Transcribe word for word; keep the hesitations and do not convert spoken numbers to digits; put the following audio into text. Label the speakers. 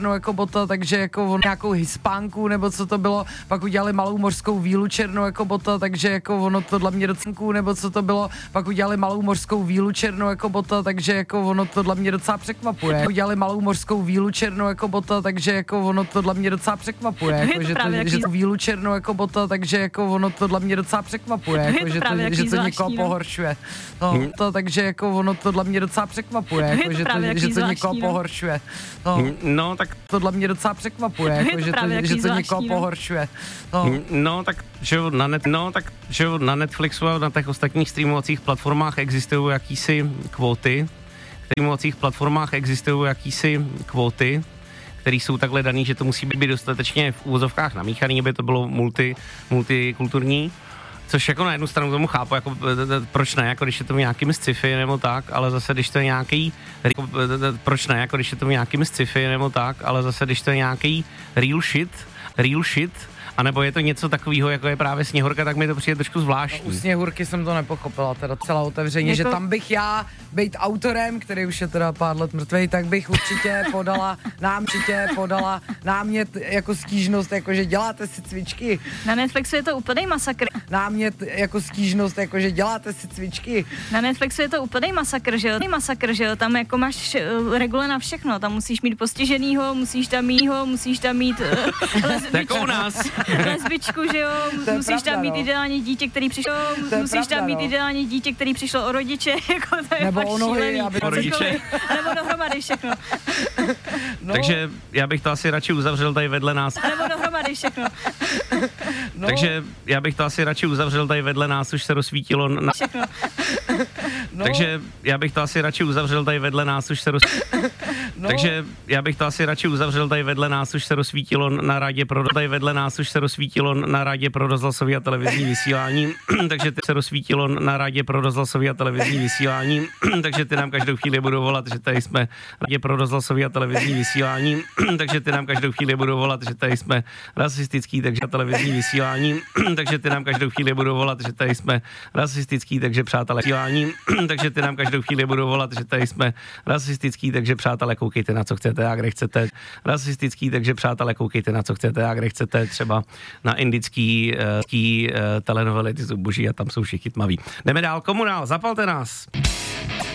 Speaker 1: černou jako bota, takže jako on nějakou hispánku, nebo co to bylo, pak udělali malou mořskou vílu černou jako bota, takže jako ono to dla mě docela, nebo co to bylo, pak udělali malou mořskou vílu černou jako bota, takže jako ono to dla mě docela překvapuje. Udělali malou mořskou vílu černou jako bota, takže jako ono to dla mě docela překvapuje, jako, že, to, že to vílu černou jako bota, takže jako ono to dla mě docela překvapuje, jako, že, to, že to někoho pohoršuje. No, to, takže jako ono to dla mě docela překvapuje, jako, že, to, že to někoho pohoršuje. No,
Speaker 2: no tak
Speaker 1: to dla mě docela překvapuje, jako, že, to, že to někoho pohoršuje. No,
Speaker 2: no tak že na net, no tak že na Netflixu a na těch ostatních streamovacích platformách existují jakýsi kvóty, streamovacích platformách existují jakýsi kvóty, které jsou takhle daný, že to musí být dostatečně v úvozovkách namíchaný, aby to bylo multi, multikulturní. Což jako na jednu stranu tomu chápu, jako proč ne, jako když je to nějakým sci-fi nebo tak, ale zase když to je nějaký, jako, proč ne, jako když je to nějakým sci-fi nebo tak, ale zase když to je nějaký real shit, real shit, anebo je to něco takového, jako je právě Sněhurka, tak mi to přijde trošku zvláštní.
Speaker 1: No, u Sněhurky jsem to nepochopila, teda celá otevřeně, jako... že tam bych já, být autorem, který už je teda pár let mrtvej, tak bych určitě podala, nám určitě podala námět jako stížnost, jako že děláte si cvičky.
Speaker 3: Na Netflixu je to úplný masakr.
Speaker 1: Námět jako stížnost, jako že děláte si cvičky.
Speaker 3: Na Netflixu je to úplný masakr, že jo, masakr, že jo, tam jako máš uh, regule na všechno, tam musíš mít postiženýho, musíš tam mít ho, musíš tam mít uh,
Speaker 2: lesbičku, u nás.
Speaker 3: lesbičku, že jo, musíš
Speaker 1: pravda,
Speaker 3: tam mít
Speaker 1: no.
Speaker 3: ideální dítě, který přišlo, musíš
Speaker 1: pravda,
Speaker 3: tam mít
Speaker 1: no.
Speaker 3: ideální dítě, který přišlo o rodiče, jako to je
Speaker 1: nebo
Speaker 3: fakt
Speaker 1: o nohy,
Speaker 3: šílený.
Speaker 1: aby
Speaker 2: o rodiče.
Speaker 3: Nebo dohromady všechno.
Speaker 2: No. Takže já bych to asi radši uzavřel tady vedle nás.
Speaker 3: Nebo dohromady všechno.
Speaker 2: No. Takže já bych to asi radši uzavřel tady vedle nás, už se rozsvítilo na...
Speaker 3: Všechno.
Speaker 2: No. Takže já bych to asi radši uzavřel tady vedle nás, už se roz... No. Takže já bych to asi radši uzavřel tady vedle nás, už se rozsvítilo na rádě pro... Tady vedle nás už se rozsvítilo na rádě pro rozhlasové a televizní vysílání, takže se rozsvítilo na rádě pro rozhlasové a televizní vysílání, takže ty nám každou chvíli budou volat, že tady jsme rádě pro rozhlasové a televizní vysílání, takže ty nám každou chvíli budou volat, že tady jsme rasistický, takže televizní vysílání, takže ty nám každou chvíli budou volat, že tady jsme rasistický, takže přátelé vysílání, takže ty nám každou chvíli budou volat, že tady jsme rasistický, takže přátelé koukejte na co chcete a kde chcete, rasistický, takže přátelé koukejte na co chcete a kde chcete, třeba na indický uh, uh, telenovely, ty jsou boží a tam jsou všichni tmaví. Jdeme dál, komunál, zapalte nás.